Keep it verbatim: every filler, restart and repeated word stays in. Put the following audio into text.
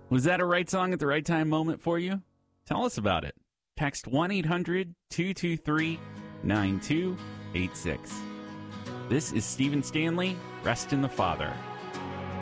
Was that a right song at the right time moment for you? Tell us about it. Text one eight hundred two two three nine two eight six. This is Stephen Stanley, Rest in the Father.